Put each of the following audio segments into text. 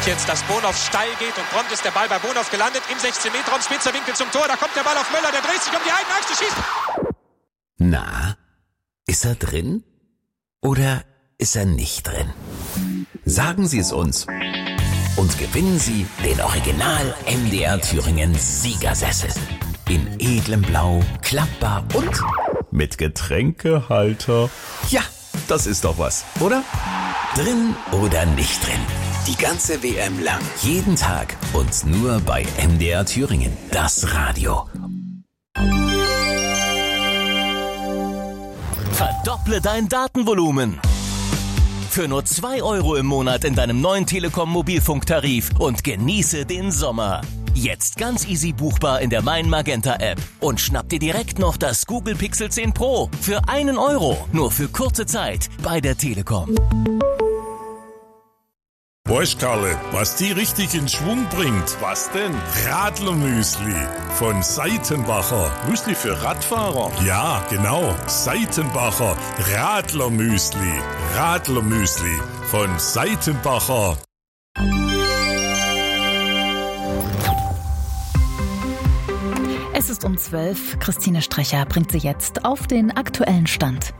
jetzt, dass Bonhoff steil geht und prompt ist der Ball bei Bonhoff gelandet im 16-Meter-Raum, spitzer Winkel zum Tor, da kommt der Ball auf Möller, der dreht sich um die eigene Achse, schießt. Na, ist er drin oder ist er nicht drin? Sagen Sie es uns und gewinnen Sie den Original MDR Thüringen Siegersessel. In edlem Blau, klappbar und mit Getränkehalter. Ja, das ist doch was, oder? Drin oder nicht drin? Die ganze WM lang, jeden Tag und nur bei MDR Thüringen, das Radio. Verdopple dein Datenvolumen. Für nur 2 € im Monat in deinem neuen Telekom Mobilfunktarif und genieße den Sommer. Jetzt ganz easy buchbar in der Mein Magenta App und schnapp dir direkt noch das Google Pixel 10 Pro für 1 €, nur für kurze Zeit bei der Telekom. Weißt Karle, was die richtig in Schwung bringt? Was denn? Radlermüsli von Seitenbacher. Müsli für Radfahrer? Ja, genau. Seitenbacher Radlermüsli. Radlermüsli von Seitenbacher. Es ist um 12. Christine Strecher bringt Sie jetzt auf den aktuellen Stand.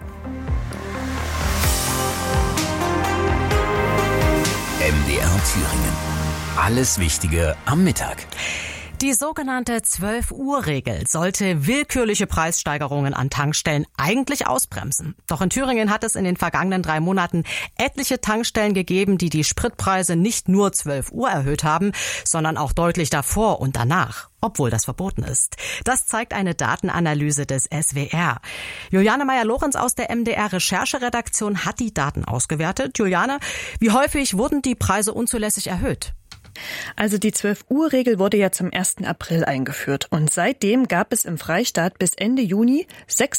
MDR Thüringen. Alles Wichtige am Mittag. Die sogenannte 12-Uhr-Regel sollte willkürliche Preissteigerungen an Tankstellen eigentlich ausbremsen. Doch in Thüringen hat es in den vergangenen 3 Monaten etliche Tankstellen gegeben, die Spritpreise nicht nur 12 Uhr erhöht haben, sondern auch deutlich davor und danach, obwohl das verboten ist. Das zeigt eine Datenanalyse des SWR. Juliane Meyer-Lorenz aus der MDR-Rechercheredaktion hat die Daten ausgewertet. Juliane, wie häufig wurden die Preise unzulässig erhöht? Also die 12-Uhr-Regel wurde ja zum 1. April eingeführt und seitdem gab es im Freistaat bis Ende Juni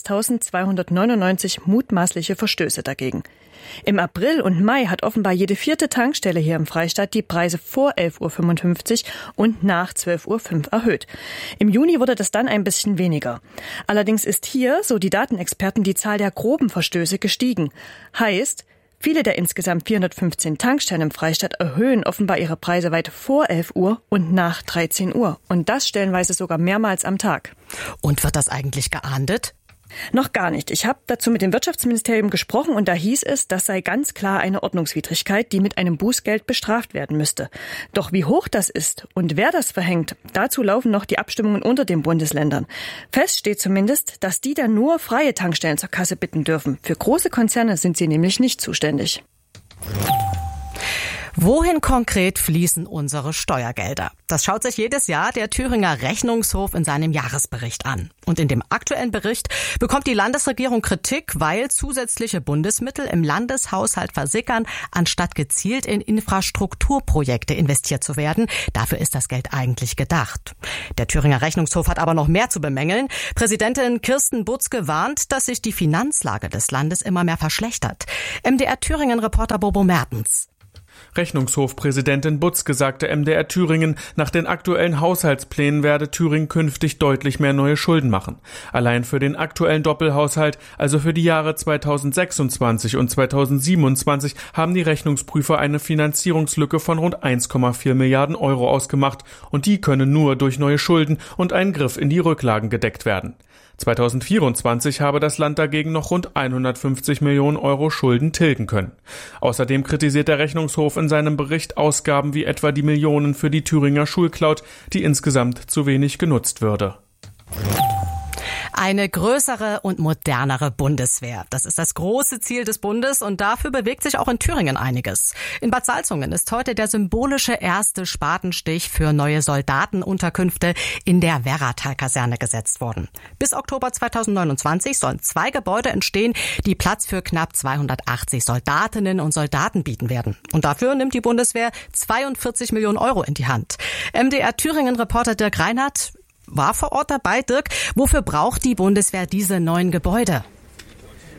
6.299 mutmaßliche Verstöße dagegen. Im April und Mai hat offenbar jede 4. Tankstelle hier im Freistaat die Preise vor 11.55 Uhr und nach 12.05 Uhr erhöht. Im Juni wurde das dann ein bisschen weniger. Allerdings ist hier, so die Datenexperten, die Zahl der groben Verstöße gestiegen. Heißt, viele der insgesamt 415 Tankstellen im Freistaat erhöhen offenbar ihre Preise weit vor 11 Uhr und nach 13 Uhr. Und das stellenweise sogar mehrmals am Tag. Und wird das eigentlich geahndet? Noch gar nicht. Ich habe dazu mit dem Wirtschaftsministerium gesprochen und da hieß es, das sei ganz klar eine Ordnungswidrigkeit, die mit einem Bußgeld bestraft werden müsste. Doch wie hoch das ist und wer das verhängt, dazu laufen noch die Abstimmungen unter den Bundesländern. Fest steht zumindest, dass die dann nur freie Tankstellen zur Kasse bitten dürfen. Für große Konzerne sind sie nämlich nicht zuständig. Wohin konkret fließen unsere Steuergelder? Das schaut sich jedes Jahr der Thüringer Rechnungshof in seinem Jahresbericht an. Und in dem aktuellen Bericht bekommt die Landesregierung Kritik, weil zusätzliche Bundesmittel im Landeshaushalt versickern, anstatt gezielt in Infrastrukturprojekte investiert zu werden. Dafür ist das Geld eigentlich gedacht. Der Thüringer Rechnungshof hat aber noch mehr zu bemängeln. Präsidentin Kirsten Butzke warnt, dass sich die Finanzlage des Landes immer mehr verschlechtert. MDR Thüringen-Reporter Bobo Mertens. Rechnungshofpräsidentin Butzke sagte MDR Thüringen, nach den aktuellen Haushaltsplänen werde Thüringen künftig deutlich mehr neue Schulden machen. Allein für den aktuellen Doppelhaushalt, also für die Jahre 2026 und 2027, haben die Rechnungsprüfer eine Finanzierungslücke von rund 1,4 Milliarden € ausgemacht und die können nur durch neue Schulden und einen Griff in die Rücklagen gedeckt werden. 2024 habe das Land dagegen noch rund 150 Millionen € Schulden tilgen können. Außerdem kritisiert der Rechnungshof in seinem Bericht Ausgaben wie etwa die Millionen für die Thüringer Schulcloud, die insgesamt zu wenig genutzt würde. Eine größere und modernere Bundeswehr. Das ist das große Ziel des Bundes und dafür bewegt sich auch in Thüringen einiges. In Bad Salzungen ist heute der symbolische erste Spatenstich für neue Soldatenunterkünfte in der Werratal-Kaserne gesetzt worden. Bis Oktober 2029 sollen 2 Gebäude entstehen, die Platz für knapp 280 Soldatinnen und Soldaten bieten werden. Und dafür nimmt die Bundeswehr 42 Millionen € in die Hand. MDR Thüringen-Reporter Dirk Reinhardt war vor Ort dabei. Dirk, wofür braucht die Bundeswehr diese neuen Gebäude?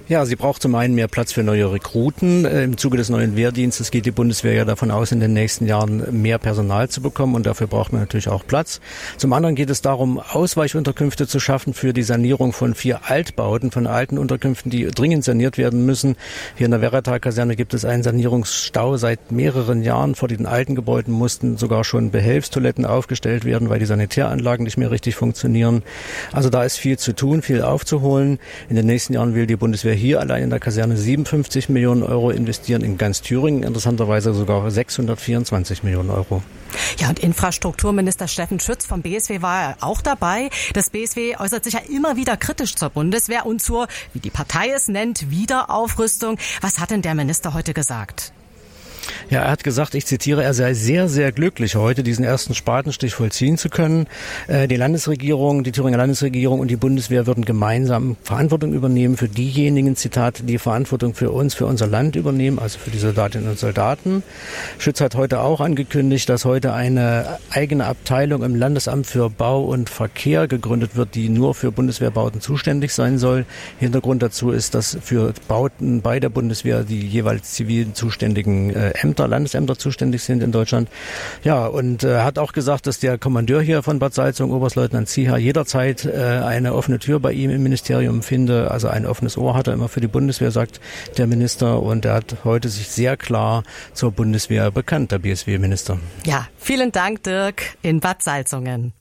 Ja, sie braucht zum einen mehr Platz für neue Rekruten. Im Zuge des neuen Wehrdienstes geht die Bundeswehr ja davon aus, in den nächsten Jahren mehr Personal zu bekommen und dafür braucht man natürlich auch Platz. Zum anderen geht es darum, Ausweichunterkünfte zu schaffen für die Sanierung von 4 Altbauten, von alten Unterkünften, die dringend saniert werden müssen. Hier in der Werratal-Kaserne gibt es einen Sanierungsstau seit mehreren Jahren. Vor den alten Gebäuden mussten sogar schon Behelfstoiletten aufgestellt werden, weil die Sanitäranlagen nicht mehr richtig funktionieren. Also da ist viel zu tun, viel aufzuholen. In den nächsten Jahren will die Bundeswehr hier allein in der Kaserne 57 Millionen Euro investieren, in ganz Thüringen interessanterweise sogar 624 Millionen Euro. Ja, und Infrastrukturminister Steffen Schütz vom BSW war auch dabei. Das BSW äußert sich ja immer wieder kritisch zur Bundeswehr und zur, wie die Partei es nennt, Wiederaufrüstung. Was hat denn der Minister heute gesagt? Ja, er hat gesagt, ich zitiere, er sei sehr, sehr glücklich, heute diesen ersten Spatenstich vollziehen zu können. Die Landesregierung, die Thüringer Landesregierung und die Bundeswehr würden gemeinsam Verantwortung übernehmen für diejenigen, Zitat, die Verantwortung für uns, für unser Land übernehmen, also für die Soldatinnen und Soldaten. Schütz hat heute auch angekündigt, dass heute eine eigene Abteilung im Landesamt für Bau und Verkehr gegründet wird, die nur für Bundeswehrbauten zuständig sein soll. Hintergrund dazu ist, dass für Bauten bei der Bundeswehr die jeweils zivilen zuständigen Ämter, Landesämter zuständig sind in Deutschland. Ja, und er hat auch gesagt, dass der Kommandeur hier von Bad Salzung, Oberstleutnant Zieher, jederzeit eine offene Tür bei ihm im Ministerium finde. Also ein offenes Ohr hat er immer für die Bundeswehr, sagt der Minister. Und er hat heute sich sehr klar zur Bundeswehr bekannt, der BSW-Minister. Ja, vielen Dank, Dirk, in Bad Salzungen.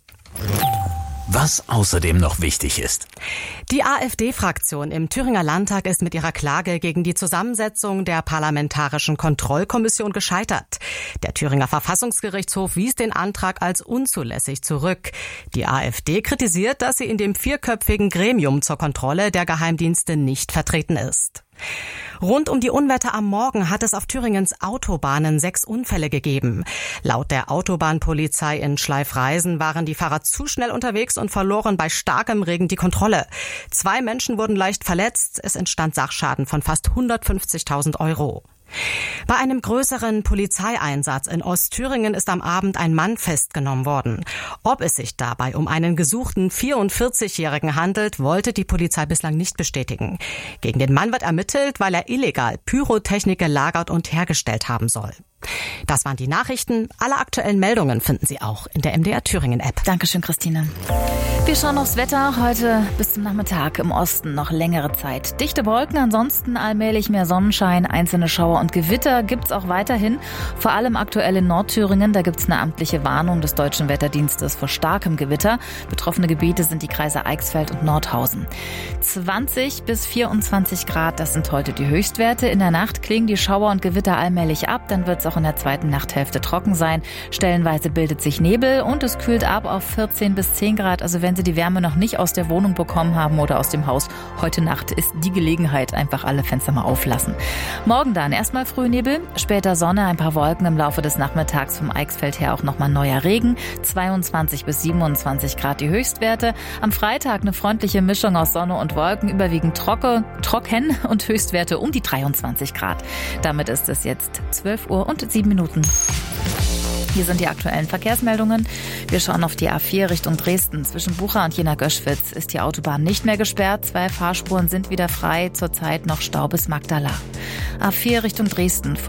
Was außerdem noch wichtig ist. Die AfD-Fraktion im Thüringer Landtag ist mit ihrer Klage gegen die Zusammensetzung der Parlamentarischen Kontrollkommission gescheitert. Der Thüringer Verfassungsgerichtshof wies den Antrag als unzulässig zurück. Die AfD kritisiert, dass sie in dem 4-köpfigen Gremium zur Kontrolle der Geheimdienste nicht vertreten ist. Rund um die Unwetter am Morgen hat es auf Thüringens Autobahnen 6 Unfälle gegeben. Laut der Autobahnpolizei in Schleifreisen waren die Fahrer zu schnell unterwegs und verloren bei starkem Regen die Kontrolle. 2 Menschen wurden leicht verletzt. Es entstand Sachschaden von fast 150.000 Euro. Bei einem größeren Polizeieinsatz in Ostthüringen ist am Abend ein Mann festgenommen worden. Ob es sich dabei um einen gesuchten 44-Jährigen handelt, wollte die Polizei bislang nicht bestätigen. Gegen den Mann wird ermittelt, weil er illegal Pyrotechnik gelagert und hergestellt haben soll. Das waren die Nachrichten. Alle aktuellen Meldungen finden Sie auch in der MDR Thüringen App. Dankeschön, Christine. Wir schauen aufs Wetter. Heute bis zum Nachmittag im Osten noch längere Zeit. Dichte Wolken, ansonsten allmählich mehr Sonnenschein. Einzelne Schauer und Gewitter gibt's auch weiterhin. Vor allem aktuell in Nordthüringen. Da gibt's eine amtliche Warnung des Deutschen Wetterdienstes vor starkem Gewitter. Betroffene Gebiete sind die Kreise Eichsfeld und Nordhausen. 20 bis 24 Grad, das sind heute die Höchstwerte. In der Nacht klingen die Schauer und Gewitter allmählich ab. Dann wird's auch in der zweiten Nachthälfte trocken sein. Stellenweise bildet sich Nebel und es kühlt ab auf 14 bis 10 Grad. Also wenn Sie die Wärme noch nicht aus der Wohnung bekommen haben oder aus dem Haus, heute Nacht ist die Gelegenheit, einfach alle Fenster mal auflassen. Morgen dann erstmal Frühnebel, später Sonne, ein paar Wolken, im Laufe des Nachmittags vom Eichsfeld her auch nochmal neuer Regen. 22 bis 27 Grad die Höchstwerte. Am Freitag eine freundliche Mischung aus Sonne und Wolken, überwiegend trocken und Höchstwerte um die 23 Grad. Damit ist es jetzt 12 Uhr und 7 Minuten. Hier sind die aktuellen Verkehrsmeldungen. Wir schauen auf die A4 Richtung Dresden. Zwischen Bucha und Jena-Göschwitz ist die Autobahn nicht mehr gesperrt. 2 Fahrspuren sind wieder frei. Zurzeit noch Stau bis Magdala. A4 Richtung Dresden.